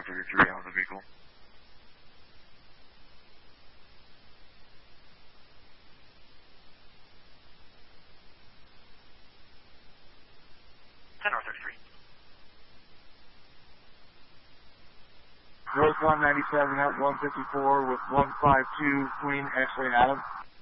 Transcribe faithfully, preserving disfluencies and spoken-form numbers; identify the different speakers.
Speaker 1: one thirty-three on the vehicle.
Speaker 2: ten or thirty-three.
Speaker 3: North one ninety-seven at one fifty-four with one five two Queen X-ray Adam.